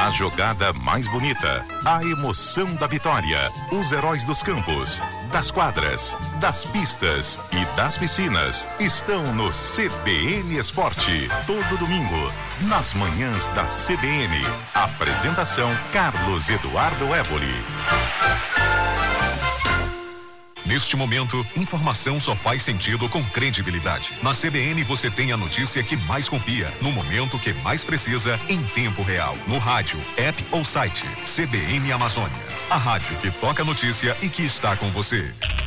A jogada mais bonita, a emoção da vitória, os heróis dos campos, das quadras, das pistas e das piscinas estão no CBN Esporte. Todo domingo, nas manhãs da CBN. Apresentação Carlos Eduardo Évoli. Neste momento, informação só faz sentido com credibilidade. Na CBN você tem a notícia que mais confia, no momento que mais precisa, em tempo real. No rádio, app ou site. CBN Amazônia. A rádio que toca a notícia e que está com você.